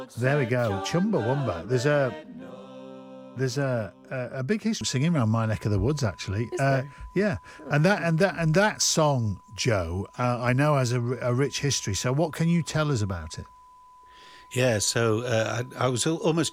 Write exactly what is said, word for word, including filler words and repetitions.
There we go, Chumbawamba. There's a there's a, a a big history singing around my neck of the woods, actually. Is Uh, there? yeah, and that and that and that song, Joe, uh, I know has a, r- a rich history. So, what can you tell us about it? Yeah, so uh, I, I was al- almost